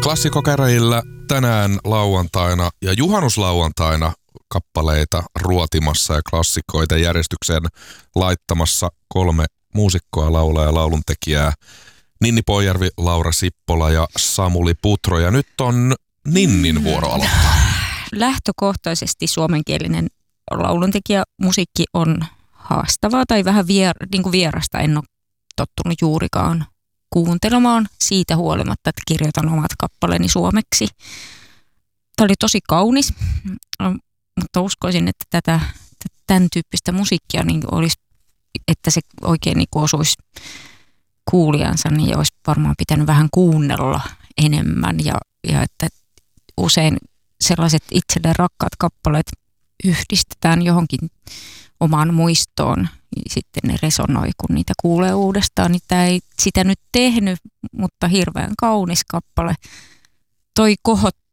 Klassikkokäräjillä tänään lauantaina ja juhannuslauantaina kappaleita ruotimassa ja klassikoita järjestykseen laittamassa 3 muusikkoa, laulaa ja lauluntekijää. Ninni Poijärvi, Laura Sippola ja Samuli Putro. Ja nyt on Ninnin vuoro aloittaa. Lähtökohtaisesti suomenkielinen lauluntekijä musiikki on haastavaa tai vähän vierasta. En ole tottunut juurikaan kuuntelemaan siitä huolimatta, että kirjoitan omat kappaleeni suomeksi. Tämä oli tosi kaunis, mutta uskoisin, että tämän tyyppistä musiikkia niin olisi, että se oikein niin osuisi kuulijansa, niin olisi varmaan pitänyt vähän kuunnella enemmän. Ja että usein sellaiset itselle rakkaat kappaleet yhdistetään johonkin omaan muistoon. Sitten ne resonoi, kun niitä kuulee uudestaan. Niin tämä ei sitä nyt tehnyt, mutta hirveän kaunis kappale. Toi kohotti